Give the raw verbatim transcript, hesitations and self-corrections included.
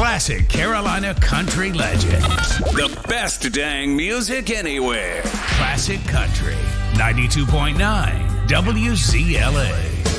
Classic Carolina country legends. The best dang music anywhere. Classic Country. ninety-two point nine W Z L A.